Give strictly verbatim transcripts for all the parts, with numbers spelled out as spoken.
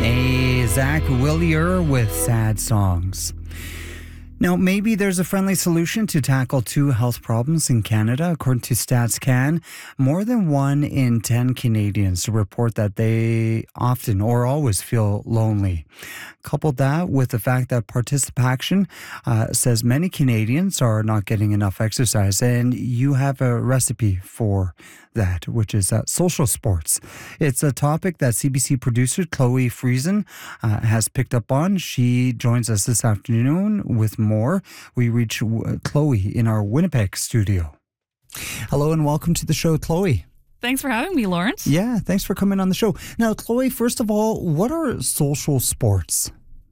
Hey, Zach Willier with Sad Songs. Now, maybe there's a friendly solution to tackle two health problems in Canada. According to StatsCan, more than one in ten Canadians report that they often or always feel lonely. Couple that with the fact that Participation uh, says many Canadians are not getting enough exercise, and you have a recipe for that, which is uh, social sports. It's a topic that C B C producer Chloe Friesen uh, has picked up on. She joins us this afternoon with more. We reach uh, Chloe in our Winnipeg studio. Hello and welcome to the show, Chloe. Thanks for having me, Lawrence. Yeah, thanks for coming on the show. Now, Chloe, first of all, what are social sports?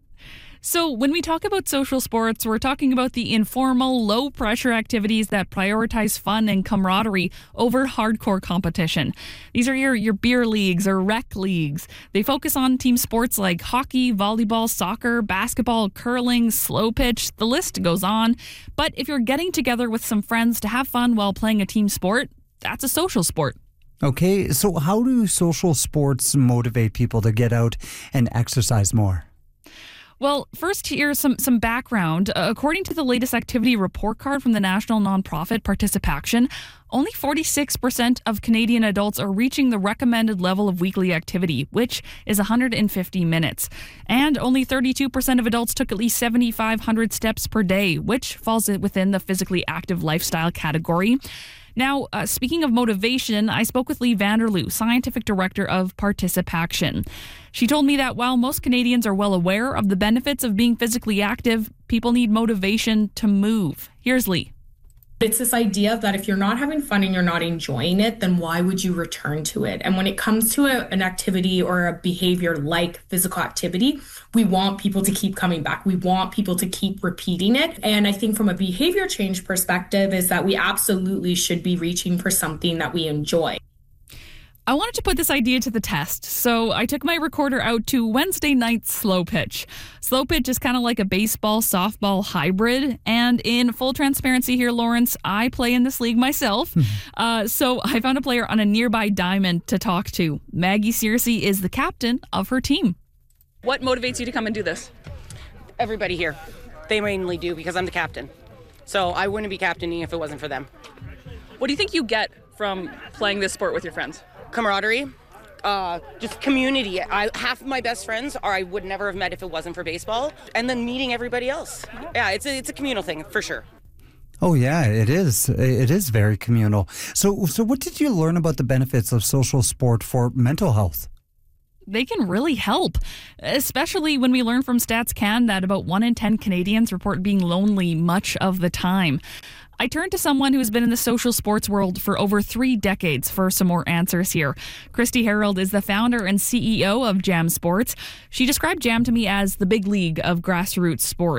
So when we talk about social sports, we're talking about the informal, low-pressure activities that prioritize fun and camaraderie over hardcore competition. These are your, your beer leagues or rec leagues. They focus on team sports like hockey, volleyball, soccer, basketball, curling, slow pitch. The list goes on. But if you're getting together with some friends to have fun while playing a team sport, that's a social sport. Okay, so how do social sports motivate people to get out and exercise more? Well, first, here's some, some background. Uh, according to the latest activity report card from the national nonprofit Participation, only forty-six percent of Canadian adults are reaching the recommended level of weekly activity, which is one hundred fifty minutes. And only thirty-two percent of adults took at least seven thousand five hundred steps per day, which falls within the physically active lifestyle category. Now, uh, speaking of motivation, I spoke with Lee Vanderloo, Scientific Director of Participation. She told me that while most Canadians are well aware of the benefits of being physically active, people need motivation to move. Here's Lee. It's this idea that if you're not having fun and you're not enjoying it, then why would you return to it? And when it comes to a, an activity or a behavior like physical activity, we want people to keep coming back. We want people to keep repeating it. And I think from a behavior change perspective is that we absolutely should be reaching for something that we enjoy. I wanted to put this idea to the test, so I took my recorder out to Wednesday night's Slow Pitch. Slow Pitch is kind of like a baseball-softball hybrid, and in full transparency here, Lawrence, I play in this league myself, uh, so I found a player on a nearby diamond to talk to. Maggie Searcy is the captain of her team. What motivates you to come and do this? Everybody here. They mainly do because I'm the captain. So I wouldn't be captaining if it wasn't for them. What do you think you get from playing this sport with your friends? Camaraderie, uh, just community. I, half of my best friends are I would never have met if it wasn't for baseball. And then meeting everybody else. Yeah, it's a, it's a communal thing for sure. Oh, yeah, it is. It is very communal. So, so what did you learn about the benefits of social sport for mental health? They can really help, especially when we learn from StatsCan that about one in ten Canadians report being lonely much of the time. I turned to someone who's been in the social sports world for over three decades for some more answers here. Christy Harold is the founder and C E O of Jam Sports. She described Jam to me as the big league of grassroots sports.